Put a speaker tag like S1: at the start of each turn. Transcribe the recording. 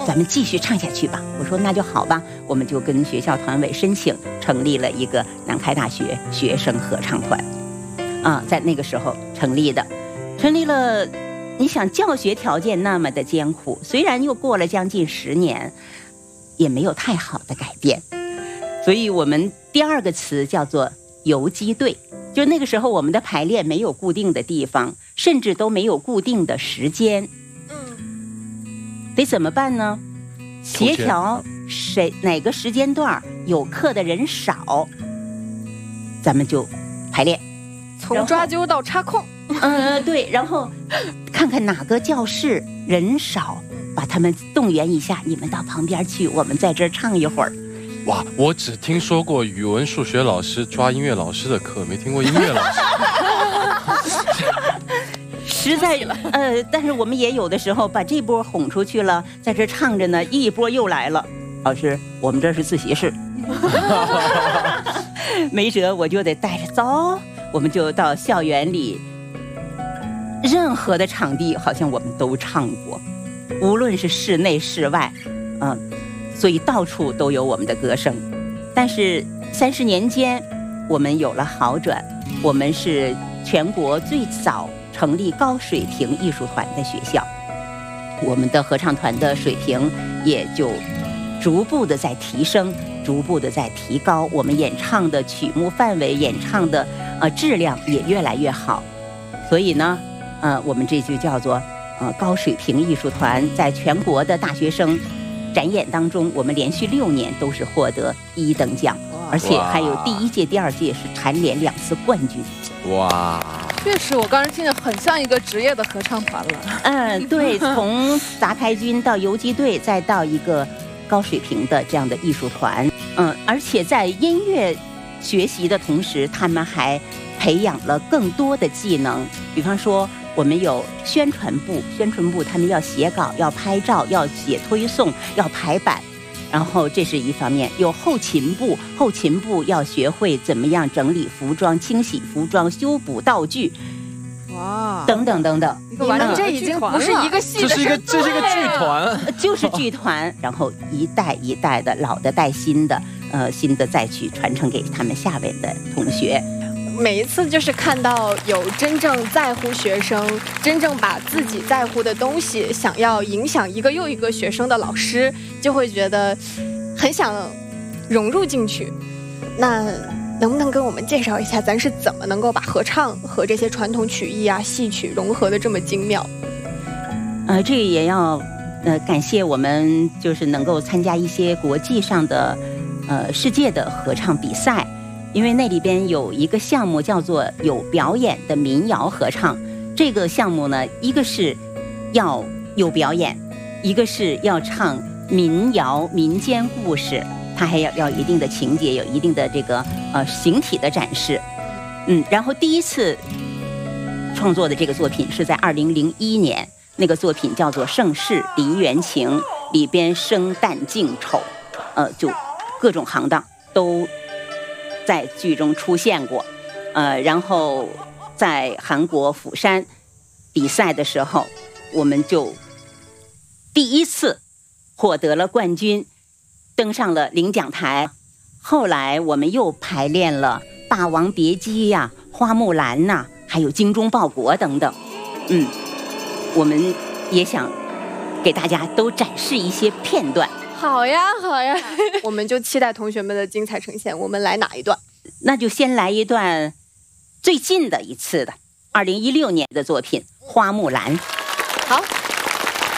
S1: 咱们继续唱下去吧。我说那就好吧，我们就跟学校团委申请成立了一个南开大学学生合唱团，在那个时候成立了。你想教学条件那么的艰苦，虽然又过了将近10年，也没有太好的改变。所以我们第2个词叫做游击队，就那个时候我们的排练没有固定的地方，甚至都没有固定的时间。得怎么办呢？协调哪个时间段有课的人少，咱们就排练，
S2: 从抓阄到插空。
S1: 对，然后看看哪个教室人少，把他们动员一下，你们到旁边去，我们在这儿唱一会儿。
S3: 哇，我只听说过语文、数学老师抓音乐老师的课，没听过音乐老师。
S1: 实在但是我们也有的时候把这波哄出去了，在这唱着呢，一波又来了。老师，我们这是自习室。没辙，我就得带着走，我们就到校园里，任何的场地好像我们都唱过，无论是室内室外，所以到处都有我们的歌声。但是30年间，我们有了好转，我们是全国最早成立高水平艺术团的学校，我们的合唱团的水平也就逐步的在提升，逐步的在提高，我们演唱的曲目范围、演唱的质量也越来越好。所以呢，我们这就叫做高水平艺术团，在全国的大学生展演当中，我们连续6年都是获得1等奖，而且还有第1届、第2届是蝉联2次冠军。
S3: 哇！
S2: 确实，我刚才听着很像一个职业的合唱团了。
S1: 对，从杂牌军到游击队，再到一个高水平的这样的艺术团。而且在音乐学习的同时，他们还培养了更多的技能。比方说，我们有宣传部他们要写稿、要拍照、要写推送、要排版。然后这是一方面，有后勤部要学会怎么样整理服装、清洗服装、修补道具，
S2: 哇，
S1: 等等等等。
S2: 你们这已经不是一个戏的事，
S3: 这是一个剧团，
S1: 就是剧团。然后一代一代的，老的带新的，新的再去传承给他们下面的同学。
S4: 每一次就是看到有真正在乎学生，真正把自己在乎的东西想要影响一个又一个学生的老师，就会觉得很想融入进去。那能不能跟我们介绍一下，咱是怎么能够把合唱和这些传统曲艺啊、戏曲融合的这么精妙？
S1: 这个也要感谢我们，就是能够参加一些国际上的世界的合唱比赛。因为那里边有一个项目叫做有表演的民谣合唱，这个项目呢，一个是要有表演，一个是要唱民谣民间故事，它还要一定的情节，有一定的这个形体的展示。然后第一次创作的这个作品是在2001年，那个作品叫做《盛世梨园情》，里边生旦净丑，就各种行当都在剧中出现过。然后在韩国釜山比赛的时候，我们就第1次获得了冠军，登上了领奖台。后来我们又排练了《霸王别姬》呀、《花木兰》呐，还有《精忠报国》等等。我们也想给大家都展示一些片段。
S4: 好呀，好呀，我们就期待同学们的精彩呈现。我们来哪一段？
S1: 那就先来一段最近的一次的2016年的作品《花木兰》。
S4: 好。